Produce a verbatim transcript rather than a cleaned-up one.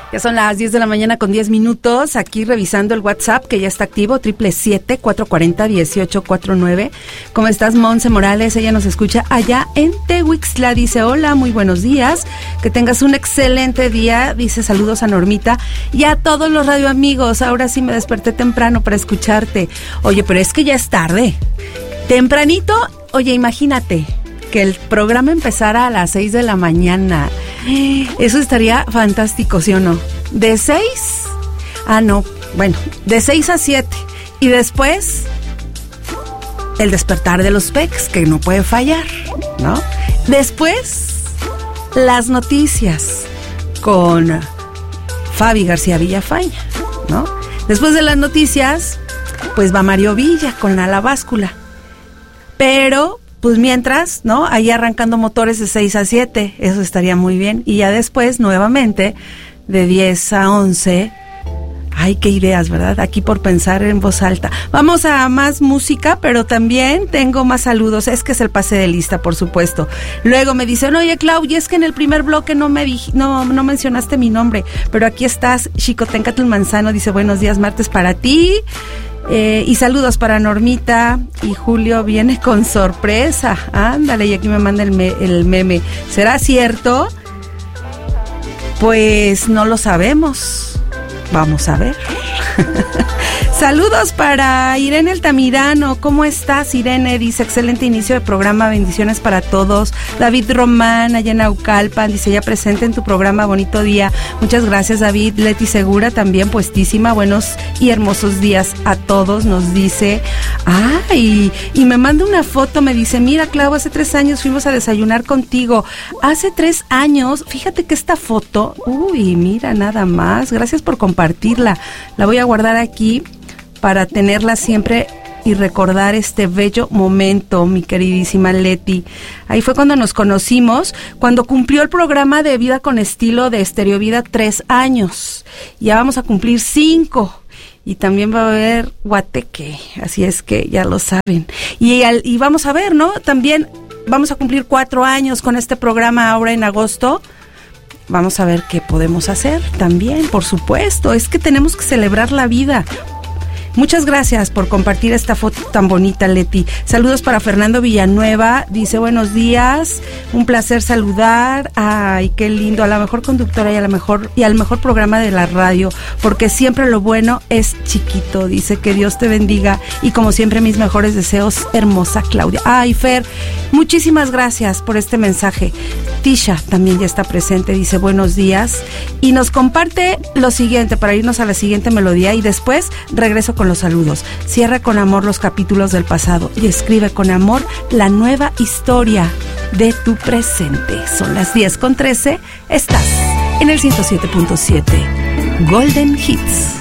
Ya son las diez de la mañana con diez minutos, aquí revisando el WhatsApp que ya está activo, triple siete, cuatro cuatro cero, dieciocho cuarenta y nueve. ¿Cómo estás, Monse Morales? Ella nos escucha allá en Tehuixtla, dice hola, muy buenos días, que tengas un excelente día, dice saludos a Normita y a todos los radioamigos. Ahora sí me desperté temprano para escucharte. Oye, pero es que ya es tarde, tempranito. Oye, imagínate que el programa empezara a las seis de la mañana. Eso estaría fantástico, ¿sí o no? De seis, ah no, bueno, de seis a siete. Y después, el despertar de los peques, que no puede fallar, ¿no? Después, las noticias con Fabi García Villafaña, ¿no? Después de las noticias, pues va Mario Villa con la báscula. Pero pues mientras, ¿no? Ahí arrancando motores de seis a siete, eso estaría muy bien. Y ya después, nuevamente, de diez a once. Ay, qué ideas, ¿verdad? Aquí por pensar en voz alta. Vamos a más música, pero también tengo más saludos. Es que es el pase de lista, por supuesto. Luego me dicen, oye, Clau, y es que en el primer bloque no me dij- no, no mencionaste mi nombre, pero aquí estás, Xicoténcatl Manzano, dice, buenos días, martes para ti. Eh, y saludos para Normita, y Julio viene con sorpresa, ándale, y aquí me manda el, me, el meme. ¿Será cierto? Pues no lo sabemos, vamos a ver. Saludos para Irene Altamirano. ¿Cómo estás, Irene? Dice, excelente inicio de programa, bendiciones para todos. David Román, allá en Naucalpan, dice, ya presente en tu programa, bonito día. Muchas gracias, David. Leti Segura, también puestísima, buenos y hermosos días a todos, nos dice. Ay, y me manda una foto, me dice, mira, Clau, hace tres años fuimos a desayunar contigo. Hace tres años, fíjate que esta foto, uy, mira, nada más, gracias por compartirla. La voy a guardar aquí para tenerla siempre y recordar este bello momento, mi queridísima Leti. Ahí fue cuando nos conocimos, cuando cumplió el programa de Vida con Estilo de Estéreo Vida tres años. Ya vamos a cumplir cinco. Y también va a haber Guateque, así es que ya lo saben. Y, al, y vamos a ver, ¿no? También vamos a cumplir cuatro años con este programa ahora en agosto. Vamos a ver qué podemos hacer también, por supuesto. Es que tenemos que celebrar la vida. Muchas gracias por compartir esta foto tan bonita, Leti. Saludos para Fernando Villanueva. Dice, buenos días, un placer saludar. Ay, qué lindo, a la mejor conductora y a la mejor y al mejor programa de la radio, porque siempre lo bueno es chiquito. Dice, que Dios te bendiga y como siempre mis mejores deseos, hermosa Claudia. Ay, Fer, muchísimas gracias por este mensaje. Tisha también ya está presente, dice, buenos días. Y nos comparte lo siguiente para irnos a la siguiente melodía y después regreso con los saludos. Cierra con amor los capítulos del pasado y escribe con amor la nueva historia de tu presente. Son las diez con trece, estás en el ciento siete punto siete Golden Hits.